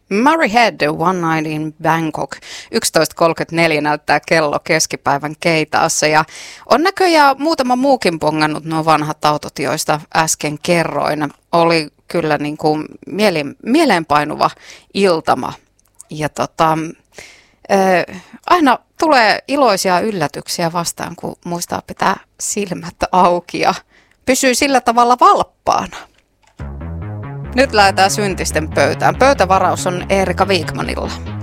Murray Head, One Night in Bangkok. 11.34 näyttää kello keskipäivän Keitaassa ja on näköjään muutama muukin pongannut nuo vanhat autot, joista äsken kerroin. Oli kyllä niin kuin mieleenpainuva iltama ja aina tulee iloisia yllätyksiä vastaan, kun muistaa pitää silmät auki ja pysyy sillä tavalla valppaana. Nyt lähdetään syntisten pöytään. Pöytävaraus on Eerika Wikmanilla.